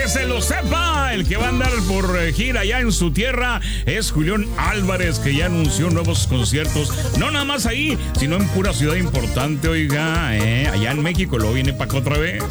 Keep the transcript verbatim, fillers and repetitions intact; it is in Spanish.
que se lo sepa, el que va a andar por gira allá en su tierra es Julián Álvarez, que ya anunció nuevos conciertos, no nada más ahí, sino en pura ciudad importante, oiga, eh, allá en México, luego viene para acá otra vez.